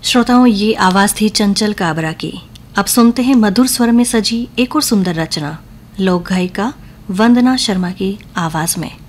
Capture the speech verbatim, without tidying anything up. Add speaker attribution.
Speaker 1: श्रोताओं, ये आवाज थी चंचल काबरा की। अब सुनते हैं मधुर स्वर में सजी एक और सुंदर रचना, लोक गायिका वंदना शर्मा की आवाज में।